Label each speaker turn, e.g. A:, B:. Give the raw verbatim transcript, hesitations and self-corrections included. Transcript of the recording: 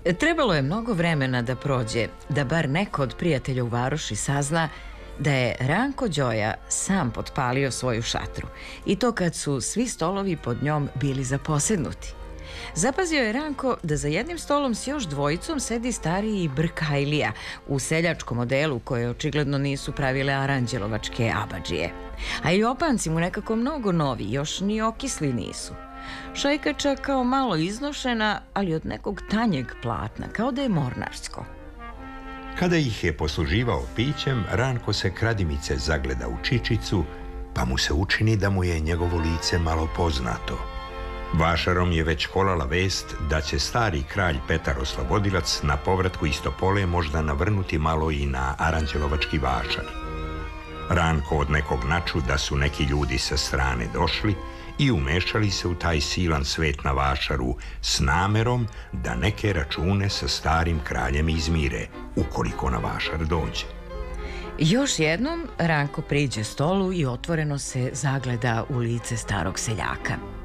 A: Trebalo je mnogo vremena da prođe, da bar neko od prijatelja u varoši sazna da je Ranko Đoja sam potpalio svoju šatru, i to kad su svi stolovi pod njom bili zaposednuti. Zapazio je Ranko da za jednim stolom s još dvojicom sedi stariji Brkajlija u seljačkom odelu koje očigledno nisu pravile aranđelovačke abadžije. A i opanci mu nekako mnogo novi, još ni okisli nisu. Šajkača kao malo iznošena, ali od nekog tanjeg platna, kao da je mornarsko.
B: Kada ih je posluživao pićem, Ranko se kradimice zagleda u Čičicu, pa mu se učini da mu je njegovo lice malo poznato. Vašarom je već kolala vest da će stari kralj Petar Oslobodilac na povratku iz Topole možda navrnuti malo i na aranđelovački vašar. Ranko od nekog naču da su neki ljudi sa strane došli i umešali se u taj silan svet na vašaru s namerom da neke račune sa starim kraljem izmire, ukoliko na vašar dođe.
A: Još jednom Ranko priđe stolu i otvoreno se zagleda u lice starog seljaka.